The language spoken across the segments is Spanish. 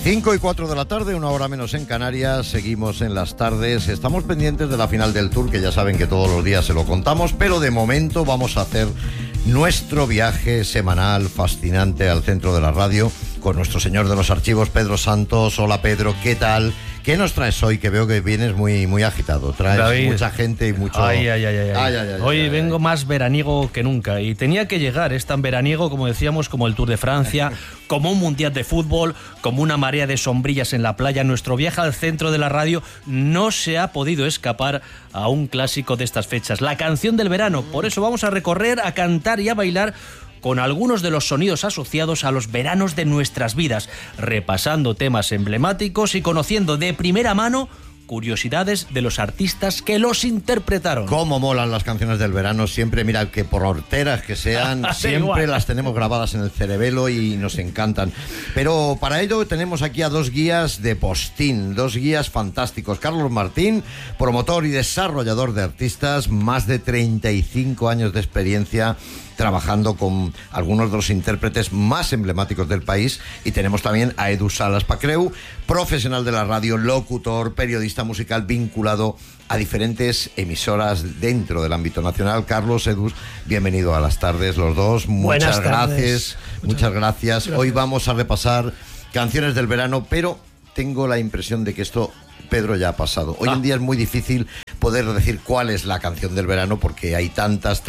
5:04 de la tarde, 1 hora menos en Canarias. Seguimos en las tardes. Estamos pendientes de la final del Tour, que ya saben que todos los días se lo contamos, pero de momento vamos a hacer nuestro viaje semanal fascinante al centro de la radio con nuestro señor de los archivos, Pedro Santos. Hola, Pedro, ¿qué tal? ¿Qué nos traes hoy? Que veo que vienes muy agitado. Traes David, mucha gente y mucho... Hoy vengo más veraniego que nunca. Y tenía que llegar. Es tan veraniego, como decíamos, como el Tour de Francia, como un mundial de fútbol, como una marea de sombrillas en la playa. Nuestro viaje al centro de la radio no se ha podido escapar a un clásico de estas fechas, la canción del verano. Por eso vamos a recorrer, a cantar y a bailar con algunos de los sonidos asociados a los veranos de nuestras vidas, repasando temas emblemáticos y conociendo de primera mano curiosidades de los artistas que los interpretaron. Cómo molan las canciones del verano, siempre, mira, que por horteras que sean, siempre las tenemos grabadas en el cerebelo y nos encantan. Pero para ello tenemos aquí a dos guías de postín, dos guías fantásticos. Carlos Martín, promotor y desarrollador de artistas, más de 35 años de experiencia trabajando con algunos de los intérpretes más emblemáticos del país. Y tenemos también a Edu Salas Pacreu, profesional de la radio, locutor, periodista musical vinculado a diferentes emisoras dentro del ámbito nacional. Carlos, Edu, bienvenido a las tardes los dos. Muchas gracias. Muchas gracias. Hoy vamos a repasar canciones del verano, pero tengo la impresión de que esto, Pedro, ya ha pasado. Hoy en día es muy difícil poder decir cuál es la canción del verano porque hay tantas.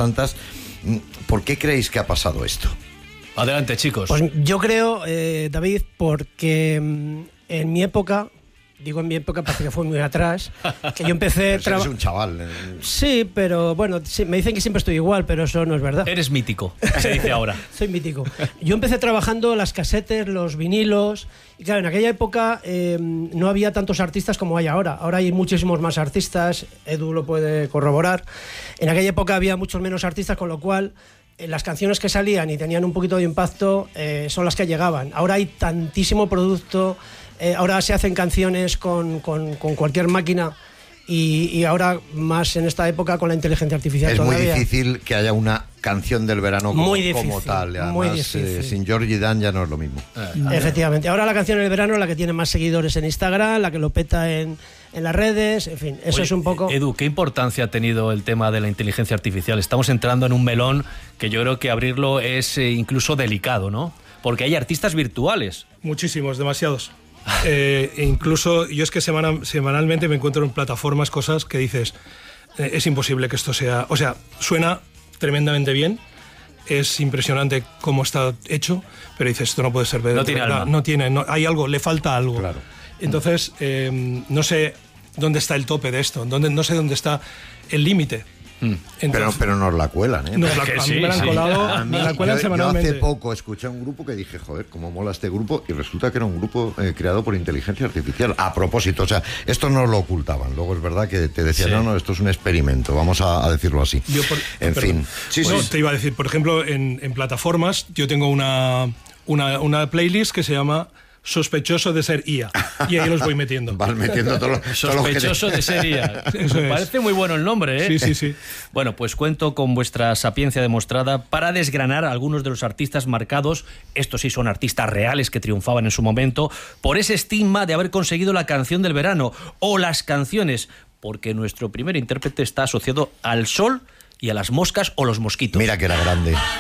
¿Por qué creéis que ha pasado esto? Adelante, chicos. Pues yo creo, David, porque en mi época, digo en mi época porque fue muy atrás, que yo empecé... Eres un chaval. Sí, pero bueno, sí, me dicen que siempre estoy igual, pero eso no es verdad. Eres mítico, se dice ahora. Soy mítico. Yo empecé trabajando las casetes, los vinilos, y claro, en aquella época no había tantos artistas como hay ahora. Ahora hay muchísimos más artistas, Edu lo puede corroborar. En aquella época había muchos menos artistas, con lo cual las canciones que salían y tenían un poquito de impacto son las que llegaban. Ahora hay tantísimo producto, ahora se hacen canciones con cualquier máquina y ahora más en esta época con la inteligencia artificial. Es todavía muy difícil que haya una canción del verano como tal. Además, muy difícil. Sin Georgie Dan ya no es lo mismo. Efectivamente. Ahora la canción del verano es la que tiene más seguidores en Instagram, la que lo peta en las redes, en fin, eso. Oye, es un poco... Edu, ¿qué importancia ha tenido el tema de la inteligencia artificial? Estamos entrando en un melón que yo creo que abrirlo es incluso delicado, ¿no? Porque hay artistas virtuales. Muchísimos, demasiados. Incluso yo es que semanalmente me encuentro en plataformas cosas que dices, es imposible que esto sea... O sea, suena tremendamente bien, es impresionante cómo está hecho, pero dices, esto no puede ser verdad. No tiene alma. No tiene, hay algo, le falta algo. Claro. Entonces, no sé dónde está el tope de esto, no sé dónde está el límite. Pero nos la cuelan, ¿eh? Me la han colado, me la cuelan semanalmente. Yo hace poco escuché un grupo que dije, joder, cómo mola este grupo, y resulta que era un grupo creado por inteligencia artificial. A propósito, o sea, esto no lo ocultaban. Luego es verdad que te decían, no, esto es un experimento, vamos a decirlo así. Fin. Te iba a decir, por ejemplo, en plataformas, yo tengo una playlist que se llama Sospechoso de ser IA, y ahí los voy metiendo. Vas metiendo todos Sospechoso de ser IA. Me parece muy bueno el nombre, ¿eh? Sí. Bueno, pues cuento con vuestra sapiencia demostrada para desgranar algunos de los artistas marcados, estos sí son artistas reales que triunfaban en su momento, por ese estigma de haber conseguido la canción del verano, o las canciones, porque nuestro primer intérprete está asociado al sol y a las moscas o los mosquitos. Mira que era grande.